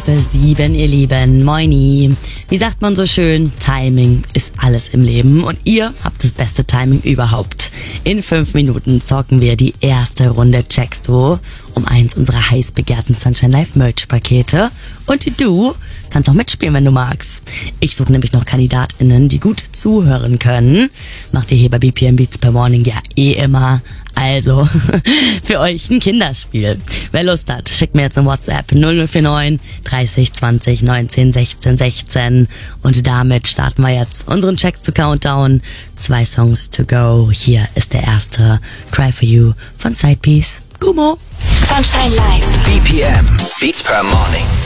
6:30, ihr Lieben. Moini. Wie sagt man so schön? Timing ist alles im Leben und ihr habt das beste Timing überhaupt. In 5 Minuten zocken wir die erste Runde Checkst du um eins unserer heiß begehrten Sunshine Live Merch Pakete und du kannst auch mitspielen, wenn du magst. Ich suche nämlich noch KandidatInnen, die gut zuhören können. Macht ihr hier bei BPM Beats per Morning ja immer. Also, für euch ein Kinderspiel. Wer Lust hat, schickt mir jetzt eine WhatsApp 0049 30 20 19 16 16. Und damit starten wir jetzt unseren Check to Countdown. 2 Songs to go. Hier ist der erste, Cry for You von Sidepiece. Gummo. Sunshine Live. BPM Beats per Morning.